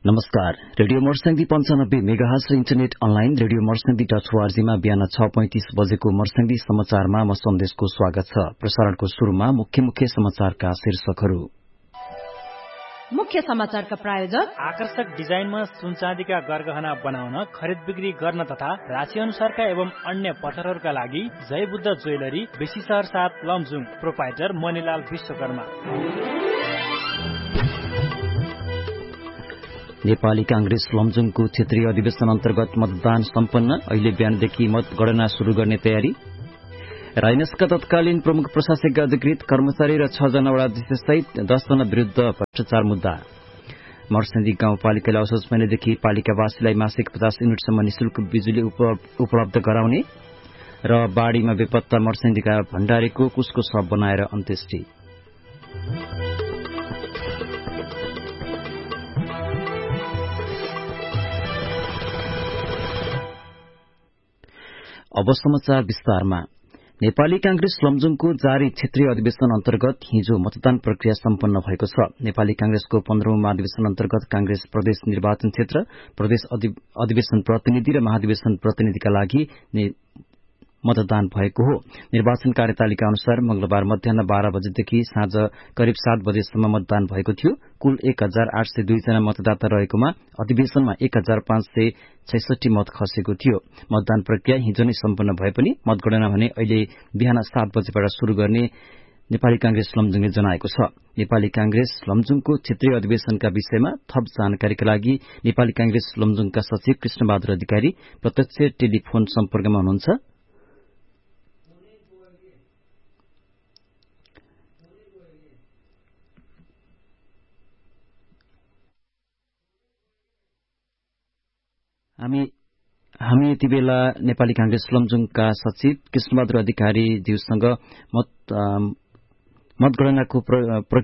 नमस्कार। Radio Marsyangdi 95 megahertz र internet online radio मर्स्याङ्दी.org मा बिहान 6:35 बजेको मर्स्याङ्दी समाचारमा म सन्देशको स्वागत छ। प्रसारणको शुरूमा मुख्य समाचारका शीर्षकहरू। मुख्य समाचारका प्रायोजक आकर्षक डिजाइनमा सुनचाँदीका गरगहना बनाउन, खरिद बिक्री गर्न तथा राशि अनुसारका एवं अन्य पत्थरहरूका लागि जय बुद्ध ज्वेलरी, बेसीसहर 7 लमजुङ, प्रोपाइटर मणिलाल विश्वकर्मा। नेपाली कांग्रेस लमजुङको क्षेत्रीय अधिवेशन अन्तर्गत मतदान सम्पन्न, अहिले बिहानदेखि मतगणना शुरू गर्ने तयारी। राइनसका तत्कालीन प्रमुख प्रशासकीय अधिकृत कर्मचारी र 6 जना वडाध्यक्षसहित 10 जना विरूद्ध भ्रष्टाचार मुद्दा। मर्स्याङ्दी गाउँपालिकाले असोज महिनादेखि पालिकावासीलाई मासिक 50 युनिटसम्म निशुल्क बिजुली उपलब्ध गराउने र बाढ़ीमा बेपत्ता मर्स्याङ्दीका भण्डारीको कुसको शव बनाएर अन्त्येष्टि। अब समाचार विस्तारमा। नेपाली कांग्रेस लमजुङको जारी क्षेत्रीय अधिवेशन अन्तर्गत हिजो मतदान प्रक्रिया सम्पन्न भएको छ। नेपाली कांग्रेसको 15औं महाधिवेशन अन्तर्गत कांग्रेस प्रदेश निर्वाचन क्षेत्र, प्रदेश अधिवेशन प्रतिनिधि र महाधिवेशन प्रतिनिधिका लागि मतदान भएको हो। निर्वाचन कार्यतालिका अनुसार मंगलबार मध्याह 12 बजेदेखि साँझ करिब 7 बजेसम्म मतदान भएको थियो। कुल 1802 जना मतदाता रहेकोमा अधिवेशनमा 1566 मत खसेको थियो। मतदान प्रक्रिया हिजो नै सम्पन्न भए पनि मतगणना भने अहिले बिहान 7 बजेबाट शुरू गर्ने नेपाली कांग्रेस लमजुङले जनाएको छ। नेपाली कांग्रेस लमजुङको क्षेत्रीय अधिवेशनका विषयमा थप जानकारीका लागि नेपाली कांग्रेस लमजुङका सचिव कृष्णबहादुर अधिकारी प्रत्यक्ष टेलिफोन सम्पर्कमा हुनुहुन्छ। हामी यति बेला नेपाली कांग्रेस लमजुङका सचिव कृष्णबहादुर अधिकारी ज्यूसँग मतगणनाको